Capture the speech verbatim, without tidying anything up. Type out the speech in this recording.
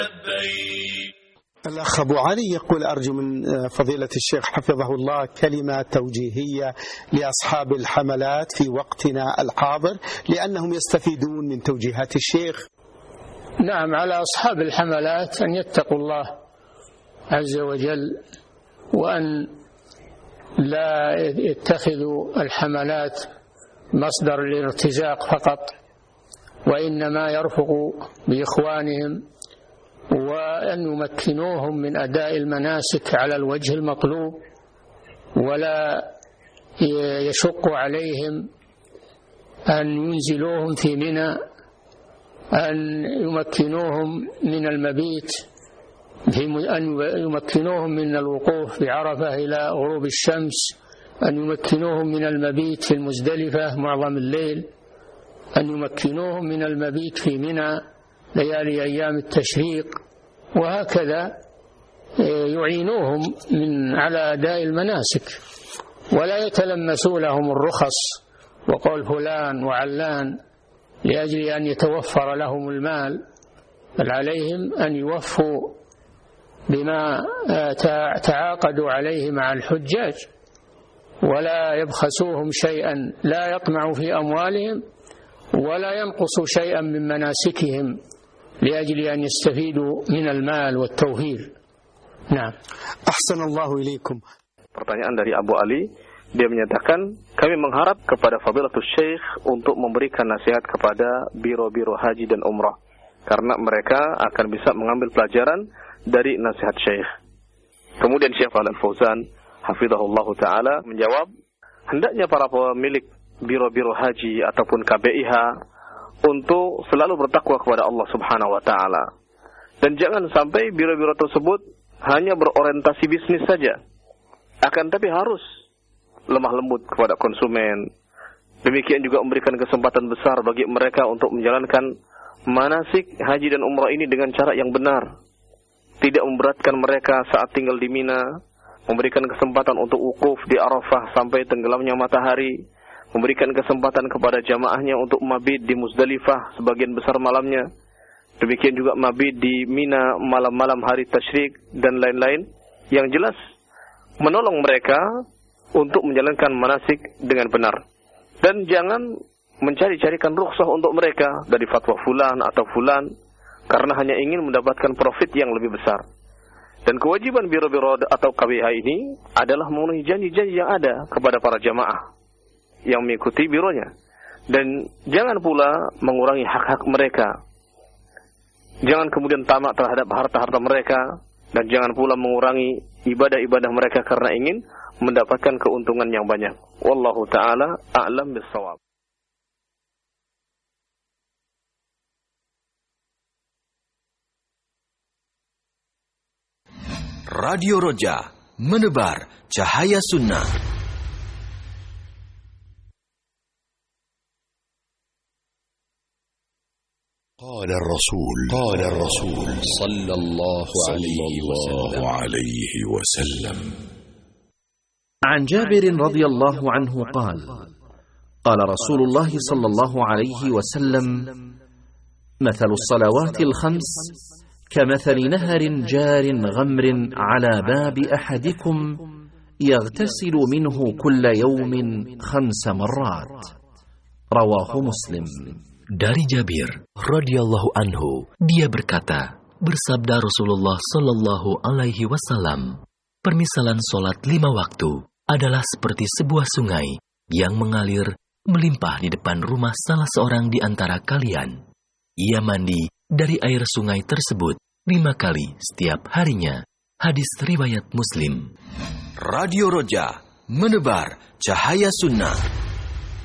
الأخ أبو علي يقول أرجو من فضيلة الشيخ حفظه الله كلمة توجيهية لأصحاب الحملات في وقتنا الحاضر لأنهم يستفيدون من توجيهات الشيخ. نعم، على أصحاب الحملات أن يتقوا الله عز وجل، وأن لا يتخذوا الحملات مصدر للارتزاق فقط، وإنما يرفقوا بإخوانهم وأن يمكنوهم من أداء المناسك على الوجه المطلوب، ولا يشق عليهم أن ينزلوهم في منى، أن يمكنوهم من المبيت، أن يمكنوهم من الوقوف بعرفة إلى غروب الشمس، أن يمكنوهم من المبيت في المزدلفة معظم الليل، أن يمكنوهم من المبيت في منى ليالي أيام التشريق، وهكذا يعينوهم من على أداء المناسك، ولا يتلمسوا لهم الرخص وقول فلان وعلان لأجل أن يتوفر لهم المال، بل عليهم أن يوفوا بما تعاقدوا عليه مع الحجاج، ولا يبخسوهم شيئا، لا يطمعوا في أموالهم ولا ينقصوا شيئا من مناسكهم لأجل أن يستفيدوا من المال والتوفير. نعم. أحسن الله إليكم. Pertanyaan dari Abu Ali, dia menyatakan, kami mengharap kepada Fadilatul Syekh untuk memberikan nasihat kepada biro-biro haji dan umrah, karena mereka akan bisa mengambil pelajaran dari nasihat Syekh. Kemudian Syekh Shalih Al-Fauzan hafizahullah ta'ala menjawab, hendaknya para pemilik biro-biro haji ataupun K B I H untuk selalu bertakwa kepada Allah Subhanahu wa ta'ala, dan jangan sampai biro-biro tersebut hanya berorientasi bisnis saja, akan tapi harus lemah lembut kepada konsumen. Demikian juga memberikan kesempatan besar bagi mereka untuk menjalankan manasik haji dan umrah ini dengan cara yang benar, tidak memberatkan mereka saat tinggal di Mina, memberikan kesempatan untuk wukuf di Arafah sampai tenggelamnya matahari, memberikan kesempatan kepada jamaahnya untuk mabit di Muzdalifah sebagian besar malamnya, demikian juga mabit di Mina malam-malam hari tasyrik dan lain-lain, yang jelas menolong mereka untuk menjalankan manasik dengan benar. Dan jangan mencari-carikan rukhsah untuk mereka dari fatwa fulan atau fulan, karena hanya ingin mendapatkan profit yang lebih besar. Dan kewajiban biro-biro atau K B I H ini adalah memenuhi janji-janji yang ada kepada para jamaah yang mengikuti bironya, dan jangan pula mengurangi hak-hak mereka. Jangan kemudian tamak terhadap harta-harta mereka, dan jangan pula mengurangi ibadah-ibadah mereka karena ingin mendapatkan keuntungan yang banyak. Wallahu ta'ala a'lam bis-shawab. Radio Roja, menebar cahaya sunnah. قال الرسول قال الرسول صلى الله عليه وسلم عن جابر رضي الله عنه قال قال رسول الله صلى الله عليه وسلم مثل الصلوات الخمس كمثل نهر جار غمر على باب أحدكم يغتسل منه كل يوم خمس مرات رواه مسلم. Dari Jabir radhiyallahu anhu, dia berkata, bersabda Rasulullah sallallahu alaihi wasallam, permisalan solat lima waktu adalah seperti sebuah sungai yang mengalir melimpah di depan rumah salah seorang di antara kalian. Ia mandi dari air sungai tersebut lima kali setiap harinya. Hadis riwayat Muslim. Radio Roja, menebar cahaya sunnah.